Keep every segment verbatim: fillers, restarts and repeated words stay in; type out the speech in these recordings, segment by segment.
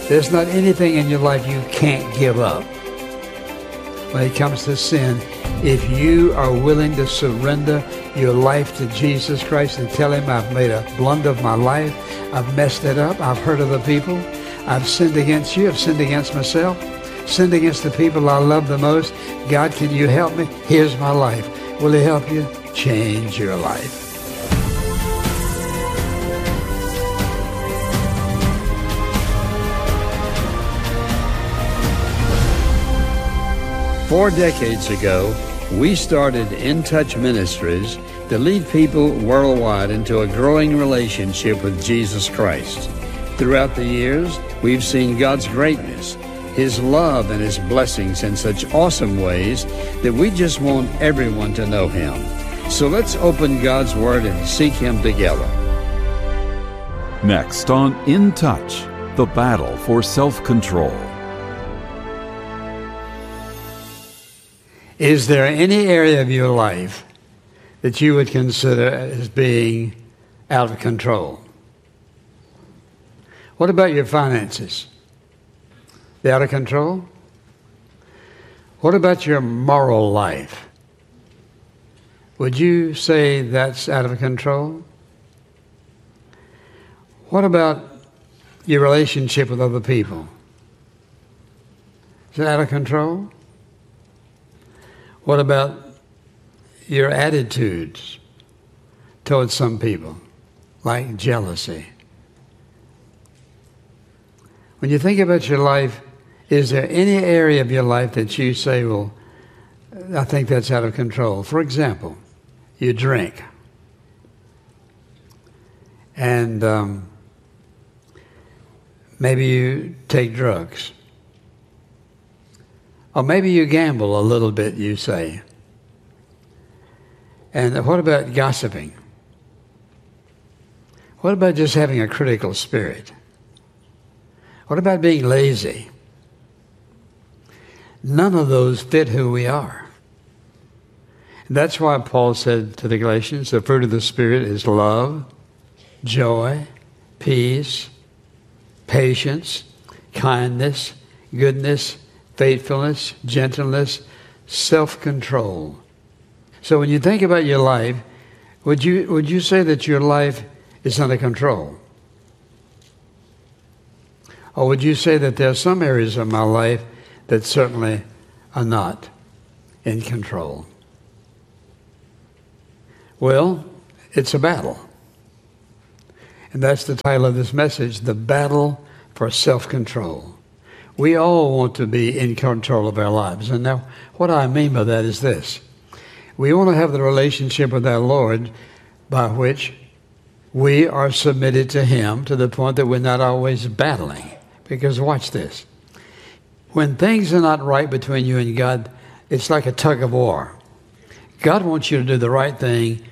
There's not anything in your life you can't give up. When it comes to sin, if you are willing to surrender your life to Jesus Christ and tell him, I've made a blunder of my life, I've messed it up, I've hurt other people, I've sinned against you, I've sinned against myself, sinned against the people I love the most. God, can you help me? Here's my life. Will he help you? Change your life. Four decades ago, we started In Touch Ministries to lead people worldwide into a growing relationship with Jesus Christ. Throughout the years, we've seen God's greatness, his love and his blessings in such awesome ways that we just want everyone to know him. So let's open God's Word and seek him together. Next on In Touch, the battle for self-control. Is there any area of your life that you would consider as being out of control? What about your finances? They're out of control? What about your moral life? Would you say that's out of control? What about your relationship with other people? Is it out of control? What about your attitudes towards some people, like jealousy? When you think about your life, is there any area of your life that you say, well, I think that's out of control? For example, you drink. And um, maybe you take drugs. Or maybe you gamble a little bit, you say. And what about gossiping? What about just having a critical spirit? What about being lazy? None of those fit who we are. And that's why Paul said to the Galatians, the fruit of the Spirit is love, joy, peace, patience, kindness, goodness, faithfulness, gentleness, self-control. So when you think about your life, would you would you say that your life is under control? Or would you say that there are some areas of my life that certainly are not in control? Well, it's a battle. And that's the title of this message, The Battle for Self-Control. We all want to be in control of our lives. And now, what I mean by that is this. We want to have the relationship with our Lord by which we are submitted to him to the point that we're not always battling. Because watch this. When things are not right between you and God, it's like a tug of war. God wants you to do the right thing.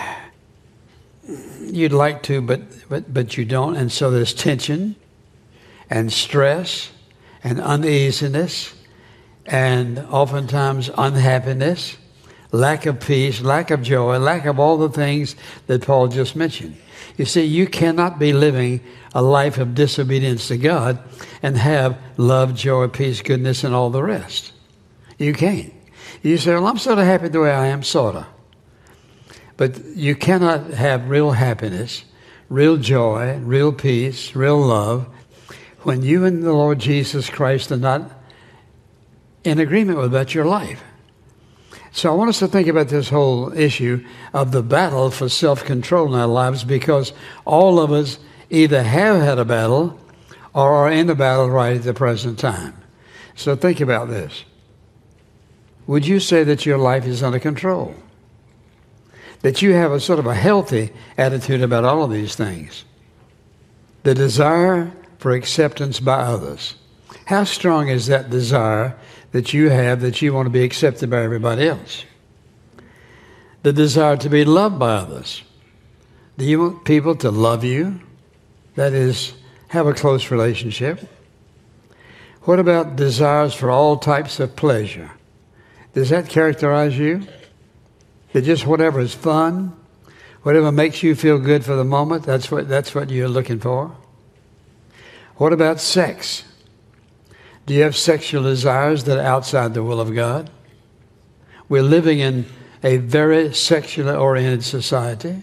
You'd like to, but, but, but you don't. And so there's tension and stress and uneasiness, and oftentimes unhappiness, lack of peace, lack of joy, lack of all the things that Paul just mentioned. You see, you cannot be living a life of disobedience to God and have love, joy, peace, goodness, and all the rest. You can't. You say, well, I'm sort of happy the way I am, sort of. But you cannot have real happiness, real joy, real peace, real love, when you and the Lord Jesus Christ are not in agreement with about your life. So I want us to think about this whole issue of the battle for self-control in our lives, because all of us either have had a battle or are in a battle right at the present time. So think about this. Would you say that your life is under control? That you have a sort of a healthy attitude about all of these things? The desire for acceptance by others. How strong is that desire that you have, that you want to be accepted by everybody else? The desire to be loved by others. Do you want people to love you? That is, have a close relationship. What about desires for all types of pleasure? Does that characterize you? That just whatever is fun, whatever makes you feel good for the moment, that's what that's what you're looking for? What about sex? Do you have sexual desires that are outside the will of God? We're living in a very sexually oriented society.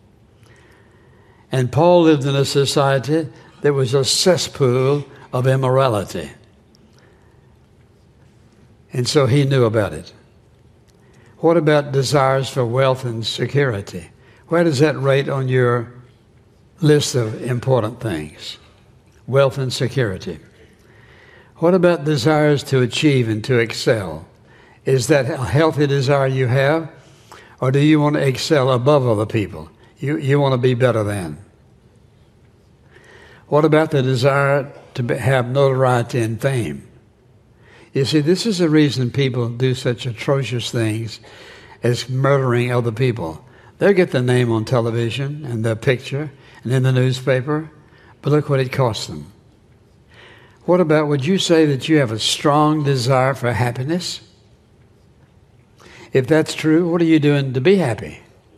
And Paul lived in a society that was a cesspool of immorality. And so he knew about it. What about desires for wealth and security? Where does that rate on your list of important things? Wealth and security. What about desires to achieve and to excel? Is that a healthy desire you have? Or do you want to excel above other people? You, you want to be better than? What about the desire to be, have notoriety and fame? You see, this is the reason people do such atrocious things as murdering other people. They'll get their name on television and their picture and in the newspaper, but look what it costs them. What about, would you say that you have a strong desire for happiness? If that's true, what are you doing to be happy?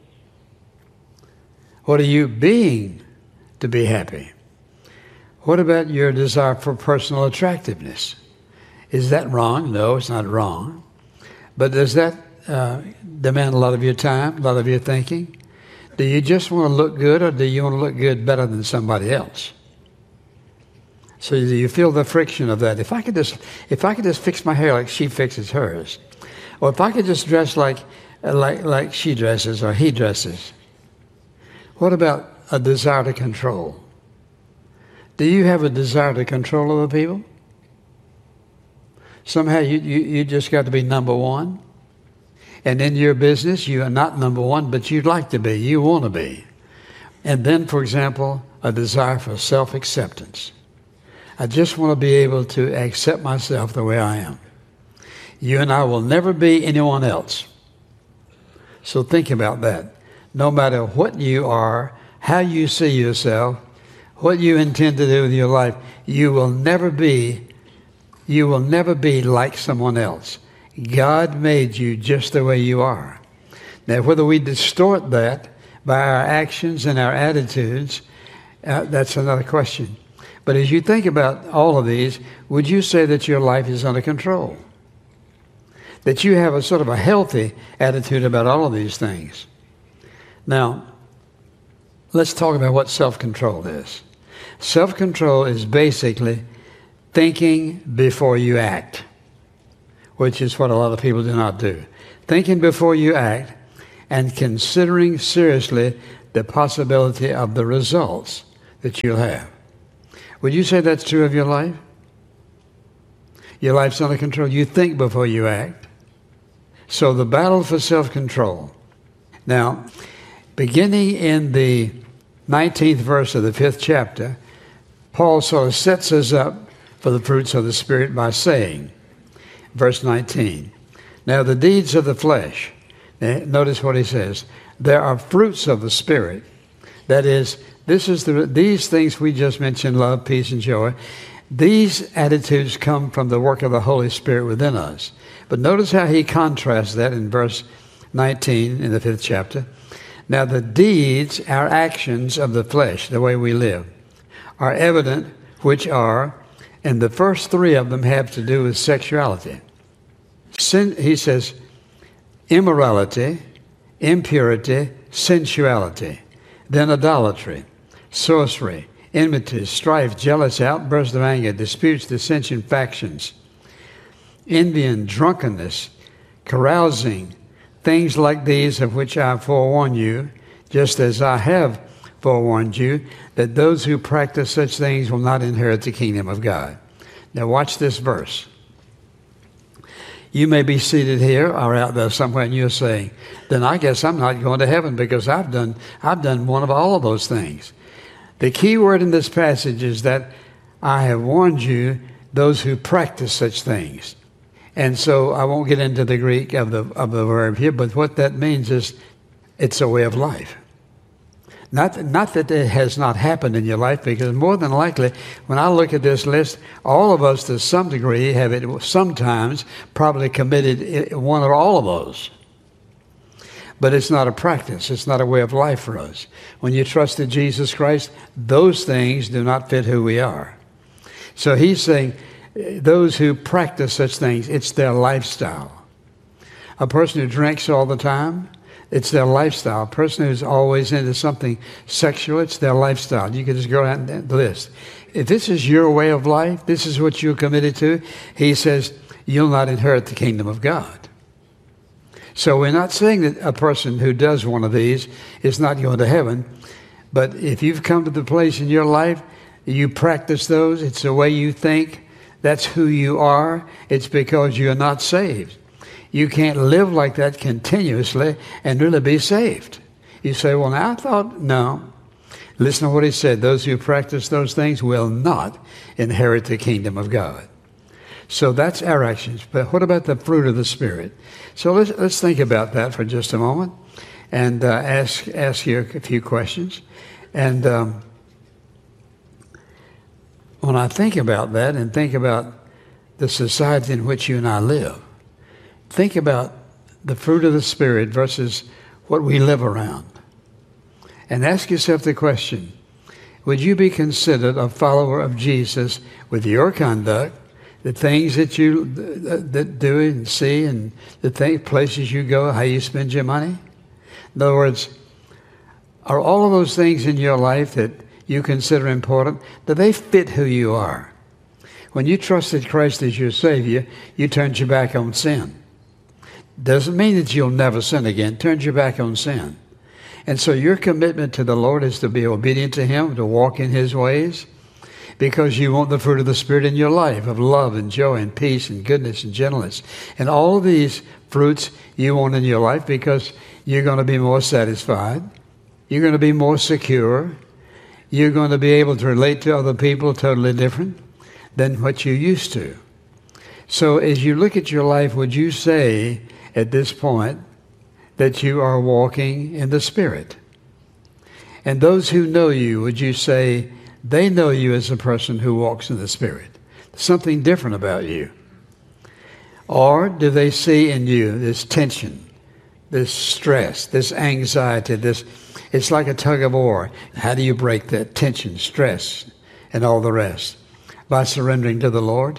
What are you being to be happy? What about your desire for personal attractiveness? Is that wrong? No, it's not wrong. But does that uh, demand a lot of your time, a lot of your thinking? Do you just want to look good, or do you want to look good better than somebody else? So do you feel the friction of that? If I could just, if I could just fix my hair like she fixes hers, or if I could just dress like, like, like she dresses or he dresses. What about a desire to control? Do you have a desire to control other people? Somehow you, you, you just got to be number one. And in your business, you are not number one, but you'd like to be. You want to be. And then, for example, a desire for self-acceptance. I just want to be able to accept myself the way I am. You and I will never be anyone else. So think about that. No matter what you are, how you see yourself, what you intend to do with your life, you will never be, you will never be like someone else. God made you just the way you are. Now, whether we distort that by our actions and our attitudes, uh, that's another question. But as you think about all of these, would you say that your life is under control? That you have a sort of a healthy attitude about all of these things? Now, let's talk about what self-control is. Self-control is basically thinking before you act, which is what a lot of people do not do. Thinking before you act and considering seriously the possibility of the results that you'll have. Would you say that's true of your life? Your life's under control. You think before you act. So the battle for self-control. Now, beginning in the nineteenth verse of the fifth chapter, Paul sort of sets us up for the fruits of the Spirit by saying, verse nineteen, now the deeds of the flesh, notice what he says, there are fruits of the Spirit. That is, this is the these things we just mentioned, love, peace, and joy. These attitudes come from the work of the Holy Spirit within us. But notice how he contrasts that in verse nineteen in the fifth chapter. Now the deeds, our actions of the flesh, the way we live, are evident, which are, and the first three of them have to do with sexuality. Sin, he says, immorality, impurity, sensuality, then idolatry, sorcery, enmity, strife, jealous, outbursts of anger, disputes, dissension, factions, envy and drunkenness, carousing, things like these of which I forewarn you, just as I have forewarned you, that those who practice such things will not inherit the kingdom of God. Now watch this verse. You may be seated here or out there somewhere and you're saying, then I guess I'm not going to heaven because I've done I've done one of all of those things. The key word in this passage is that I have warned you, those who practice such things. And so I won't get into the Greek of the of the verb here, but what that means is it's a way of life. Not, not that it has not happened in your life, because more than likely, when I look at this list, all of us to some degree have it sometimes probably committed one or all of those. But it's not a practice. It's not a way of life for us. When you trusted Jesus Christ, those things do not fit who we are. So he's saying those who practice such things, it's their lifestyle. A person who drinks all the time, it's their lifestyle. A person who's always into something sexual, it's their lifestyle. You can just go down the list. If this is your way of life, this is what you're committed to, he says, you'll not inherit the kingdom of God. So we're not saying that a person who does one of these is not going to heaven, but if you've come to the place in your life, you practice those, it's the way you think, that's who you are, it's because you're not saved. You can't live like that continuously and really be saved. You say, well, now I thought, no. Listen to what he said. Those who practice those things will not inherit the kingdom of God. So that's our actions. But what about the fruit of the Spirit? So let's, let's think about that for just a moment and uh, ask, ask you a few questions. And um, when I think about that and think about the society in which you and I live, think about the fruit of the Spirit versus what we live around. And ask yourself the question, would you be considered a follower of Jesus with your conduct, the things that you that do and see, and the thing, places you go, how you spend your money? In other words, are all of those things in your life that you consider important, do they fit who you are? When you trusted Christ as your Savior, you turned your back on sin. Doesn't mean that you'll never sin again. Turns your back on sin. And so your commitment to the Lord is to be obedient to Him, to walk in His ways, because you want the fruit of the Spirit in your life of love and joy and peace and goodness and gentleness. And all of these fruits you want in your life because you're going to be more satisfied. You're going to be more secure. You're going to be able to relate to other people totally different than what you used to. So as you look at your life, would you say at this point that you are walking in the Spirit? And those who know you, would you say they know you as a person who walks in the Spirit? Something different about you. Or do they see in you this tension, this stress, this anxiety, this, it's like a tug of war. How do you break that tension, stress, and all the rest? By surrendering to the Lord?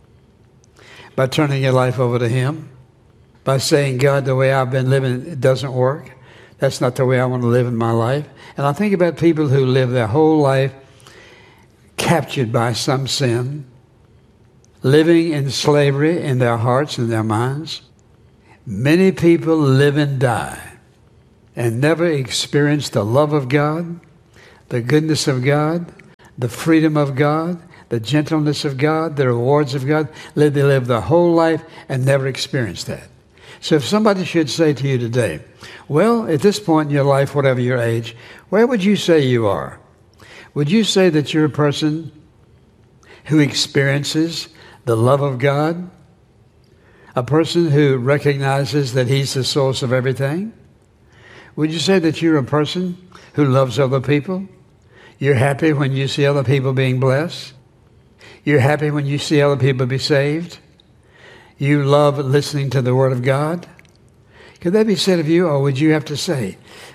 By turning your life over to Him? By saying, God, the way I've been living, it doesn't work. That's not the way I want to live in my life. And I think about people who live their whole life captured by some sin, living in slavery in their hearts and their minds. Many people live and die and never experience the love of God, the goodness of God, the freedom of God, the gentleness of God, the rewards of God. They live their whole life and never experience that. So if somebody should say to you today, well, at this point in your life, whatever your age, where would you say you are? Would you say that you're a person who experiences the love of God? A person who recognizes that He's the source of everything? Would you say that you're a person who loves other people? You're happy when you see other people being blessed? You're happy when you see other people be saved? You love listening to the Word of God? Could that be said of you, or would you have to say,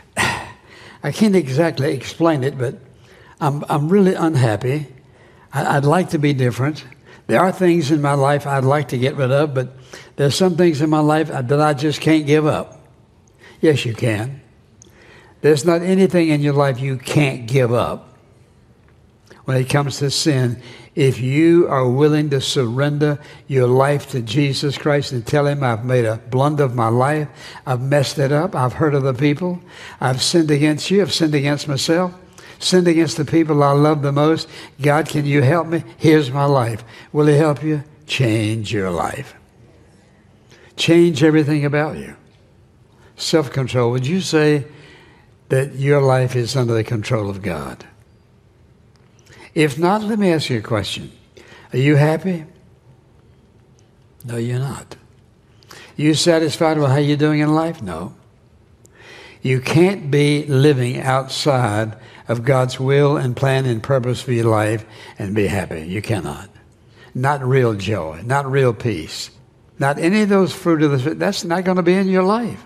I can't exactly explain it, but I'm I'm really unhappy. I, I'd like to be different. There are things in my life I'd like to get rid of, but there's some things in my life that I just can't give up. Yes, you can. There's not anything in your life you can't give up when it comes to sin. If you are willing to surrender your life to Jesus Christ and tell Him, I've made a blunder of my life, I've messed it up, I've hurt other people, I've sinned against you, I've sinned against myself, sinned against the people I love the most. God, can you help me? Here's my life. Will He help you? Change your life. Change everything about you. Self-control. Would you say that your life is under the control of God? If not, let me ask you a question. Are you happy? No, you're not. You satisfied with how you're doing in life? No. You can't be living outside of God's will and plan and purpose for your life and be happy. You cannot. Not real joy, not real peace, not any of those fruit of the Spirit. That's not going to be in your life.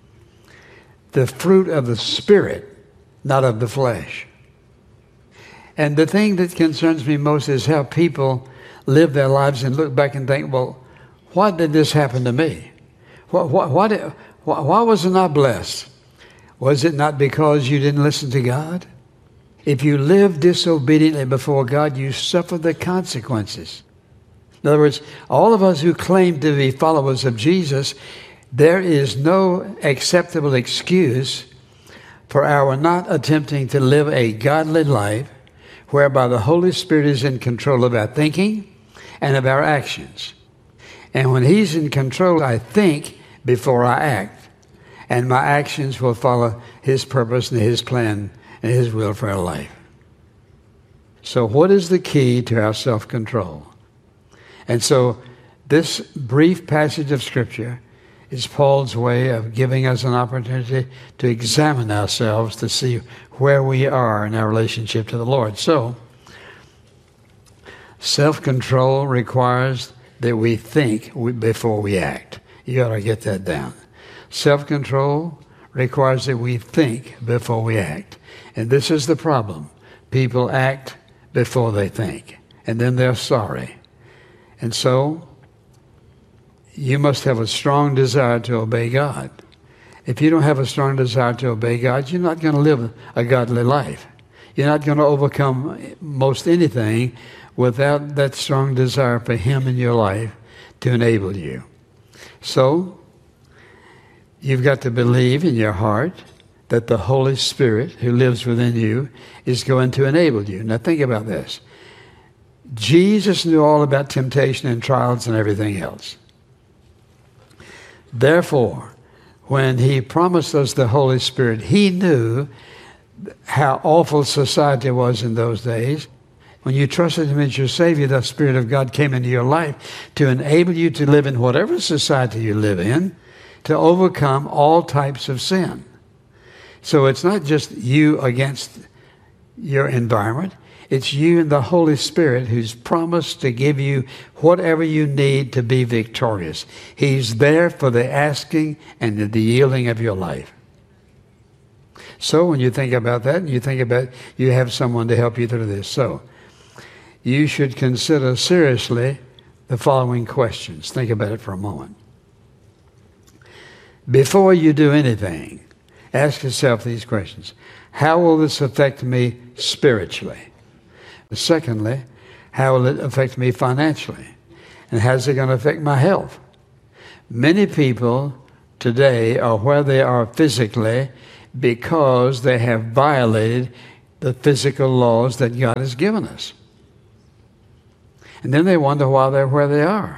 The fruit of the Spirit, not of the flesh. And the thing that concerns me most is how people live their lives and look back and think, well, why did this happen to me? Why, why, why, did, why, why wasn't I blessed? Was it not because you didn't listen to God? If you live disobediently before God, you suffer the consequences. In other words, all of us who claim to be followers of Jesus, there is no acceptable excuse for our not attempting to live a godly life whereby the Holy Spirit is in control of our thinking and of our actions. And when He's in control, I think before I act. And my actions will follow His purpose and His plan and His will for our life. So what is the key to our self-control? And so this brief passage of Scripture is Paul's way of giving us an opportunity to examine ourselves to see where we are in our relationship to the Lord. So, self-control requires that we think before we act. You ought to get that down. Self-control requires that we think before we act. And this is the problem. People act before they think, and then they're sorry. And so, you must have a strong desire to obey God. If you don't have a strong desire to obey God, you're not going to live a godly life. You're not going to overcome most anything without that strong desire for Him in your life to enable you. So, you've got to believe in your heart that the Holy Spirit who lives within you is going to enable you. Now think about this. Jesus knew all about temptation and trials and everything else. Therefore, when He promised us the Holy Spirit, He knew how awful society was in those days. When you trusted Him as your Savior, the Spirit of God came into your life to enable you to live in whatever society you live in, to overcome all types of sin. So it's not just you against your environment. It's you and the Holy Spirit who's promised to give you whatever you need to be victorious. He's there for the asking and the yielding of your life. So when you think about that, and you think about you have someone to help you through this. So you should consider seriously the following questions. Think about it for a moment. Before you do anything, ask yourself these questions. How will this affect me spiritually? Secondly, how will it affect me financially? And how's it going to affect my health? Many people today are where they are physically because they have violated the physical laws that God has given us. And then they wonder why they're where they are.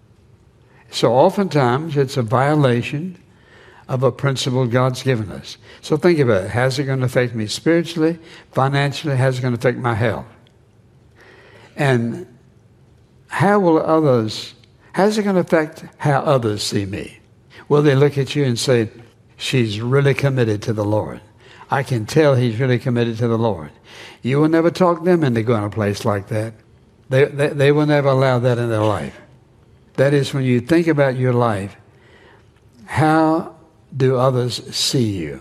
So oftentimes it's a violation of a principle God's given us. So think about it. How's it going to affect me spiritually, financially? How's it going to affect my health? And how will others, how's it going to affect how others see me? Will they look at you and say, she's really committed to the Lord? I can tell he's really committed to the Lord. You will never talk them into going to a place like that. They, they, they will never allow that in their life. That is, when you think about your life, how do others see you?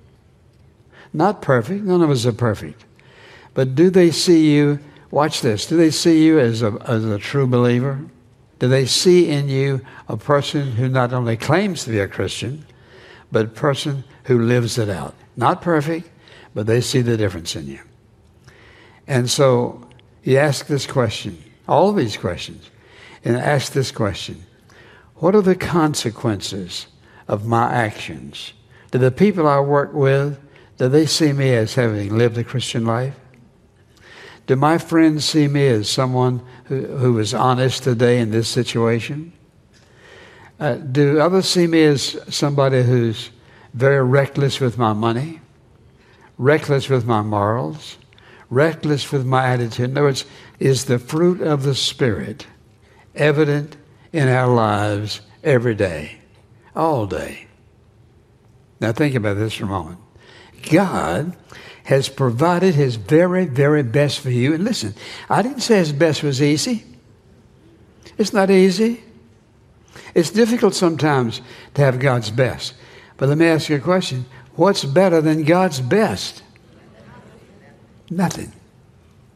Not perfect. None of us are perfect. But do they see you, watch this, do they see you as a, as a true believer? Do they see in you a person who not only claims to be a Christian, but a person who lives it out? Not perfect, but they see the difference in you. And so you ask this question, all of these questions, and ask this question. What are the consequences of my actions? Do the people I work with, do they see me as having lived a Christian life? Do my friends see me as someone who, who is honest today in this situation? Uh, do others see me as somebody who's very reckless with my money, reckless with my morals, reckless with my attitude? In other words, is the fruit of the Spirit evident in our lives every day, all day? Now think about this for a moment. God has provided His very, very best for you. And listen, I didn't say His best was easy. It's not easy. It's difficult sometimes to have God's best. But let me ask you a question. What's better than God's best? Nothing.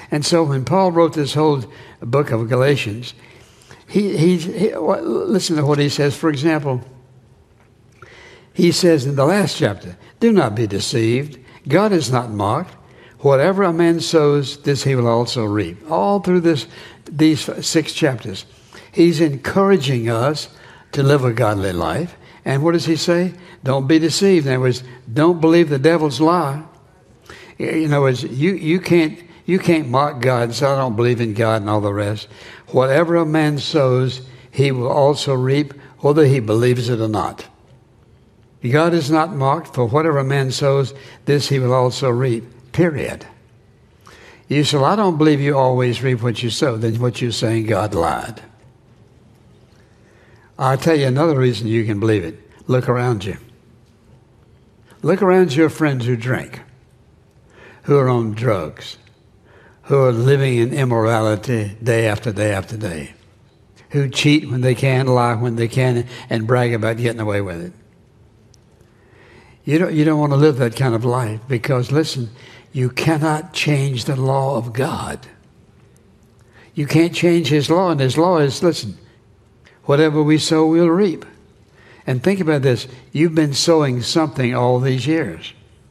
And so when Paul wrote this whole book of Galatians, he, he, he listen to what he says. For example, he says in the last chapter, do not be deceived. God is not mocked. Whatever a man sows, this he will also reap. All through this, these six chapters, he's encouraging us to live a godly life. And what does he say? Don't be deceived. In other words, don't believe the devil's lie. In other words, you, you can't you can't mock God, so I don't believe in God and all the rest. Whatever a man sows, he will also reap, whether he believes it or not. God is not mocked, for whatever a man sows, this he will also reap. Period. You say, well, I don't believe you always reap what you sow. Then what you're saying, God lied. I'll tell you another reason you can believe it. Look around you. Look around your friends who drink, who are on drugs, who are living in immorality day after day after day, who cheat when they can, lie when they can, and brag about getting away with it. You don't, you don't want to live that kind of life because, listen, you cannot change the law of God. You can't change his law, and his law is, listen, whatever we sow, we'll reap. And think about this. You've been sowing something all these years.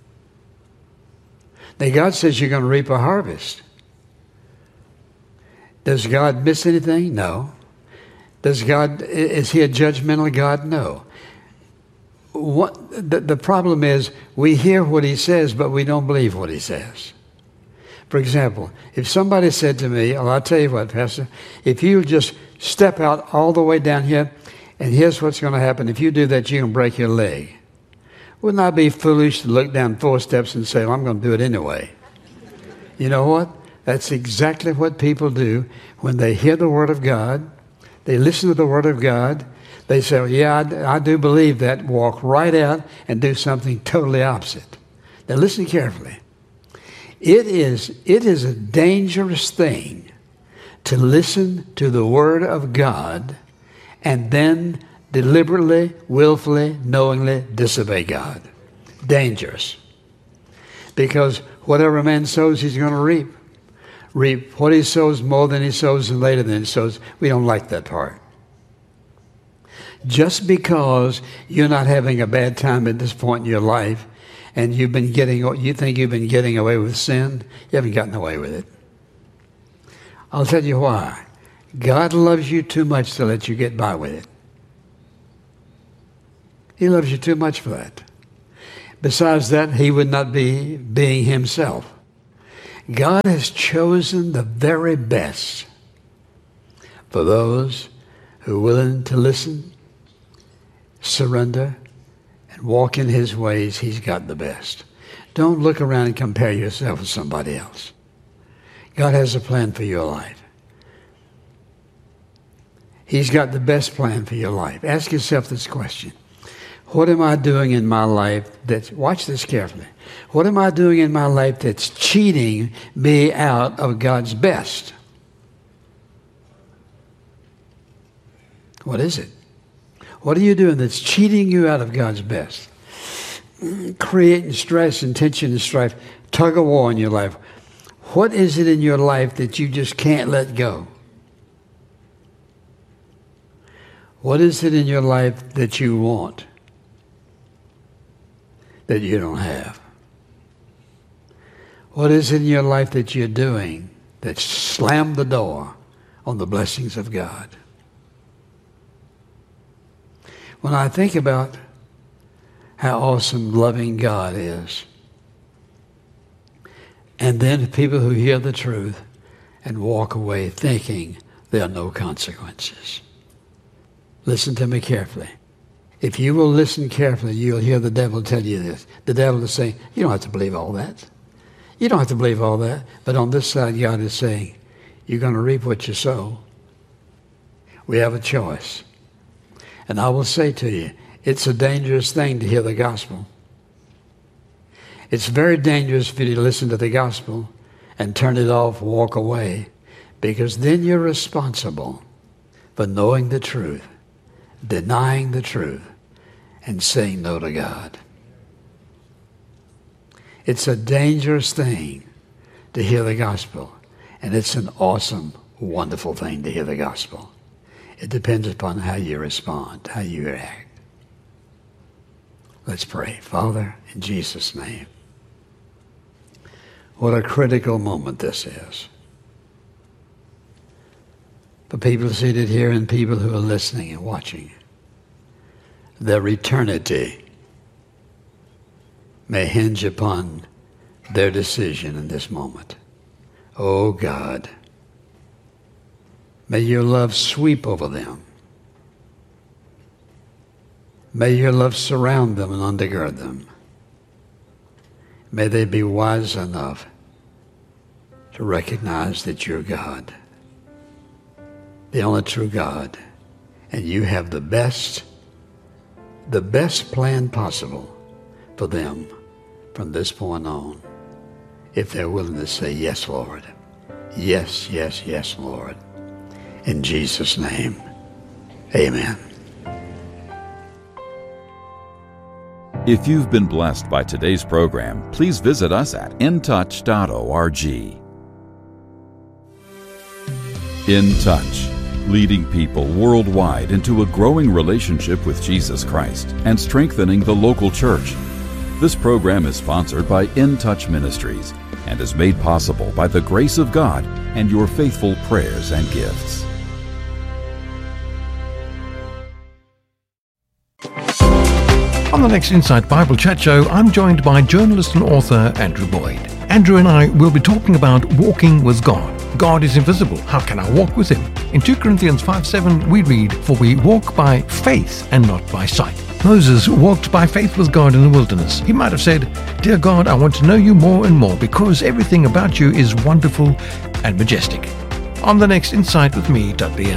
Now, God says you're going to reap a harvest. Does God miss anything? No. Does God, is he a judgmental God? No. What the, the problem is, we hear what he says, but we don't believe what he says. For example, if somebody said to me, oh, I'll tell you what, Pastor, if you just step out all the way down here, and here's what's going to happen. If you do that, you're going to break your leg. Wouldn't I be foolish to look down four steps and say, well, I'm going to do it anyway? You know what? That's exactly what people do when they hear the Word of God. They listen to the Word of God. They say, well, yeah, I, I do believe that. Walk right out and do something totally opposite. Now listen carefully. It is, it is a dangerous thing to listen to the Word of God and then deliberately, willfully, knowingly disobey God. Dangerous. Because whatever a man sows, he's going to reap. Reap what he sows more than he sows and later than he sows. We don't like that part. Just because you're not having a bad time at this point in your life and you've been getting, you think you've been getting away with sin, you haven't gotten away with it. I'll tell you why. God loves you too much to let you get by with it. He loves you too much for that. Besides that, he would not be being himself. God has chosen the very best for those who are willing to listen, surrender, and walk in his ways. He's got the best. Don't look around and compare yourself with somebody else. God has a plan for your life. He's got the best plan for your life. Ask yourself this question. What am I doing in my life that's, watch this carefully. What am I doing in my life that's cheating me out of God's best? What is it? What are you doing that's cheating you out of God's best? Creating stress and tension and strife, tug of war in your life. What is it in your life that you just can't let go? What is it in your life that you want that you don't have? What is it in your life that you're doing that slammed the door on the blessings of God? When I think about how awesome loving God is, and then people who hear the truth and walk away thinking there are no consequences. Listen to me carefully. If you will listen carefully, you'll hear the devil tell you this. The devil is saying, you don't have to believe all that. You don't have to believe all that. But on this side, God is saying, you're going to reap what you sow. We have a choice. And I will say to you, it's a dangerous thing to hear the gospel. It's very dangerous for you to listen to the gospel and turn it off, walk away, because then you're responsible for knowing the truth, denying the truth, and saying no to God. It's a dangerous thing to hear the gospel And it's an awesome, wonderful thing to hear the gospel. It depends upon how you respond, how you react. Let's pray. Father, in Jesus' name, what a critical moment this is. For people seated here and people who are listening and watching, their eternity may hinge upon their decision in this moment. Oh God, may your love sweep over them. May your love surround them and undergird them. May they be wise enough to recognize that you're God, the only true God, and you have the best, the best plan possible for them from this point on, if they're willing to say, yes, Lord. Yes, yes, yes, Lord. In Jesus' name, amen. If you've been blessed by today's program, please visit us at in touch dot org. In Touch, leading people worldwide into a growing relationship with Jesus Christ and strengthening the local church. This program is sponsored by In Touch Ministries and is made possible by the grace of God and your faithful prayers and gifts. On the next Insight Bible Chat Show, I'm joined by journalist and author Andrew Boyd. Andrew and I will be talking about walking with God. God is invisible. How can I walk with Him? In two Corinthians five seven, we read, "For we walk by faith and not by sight." Moses walked by faith with God in the wilderness. He might have said, "Dear God, I want to know you more and more because everything about you is wonderful and majestic." On the next Insight with me, Dudley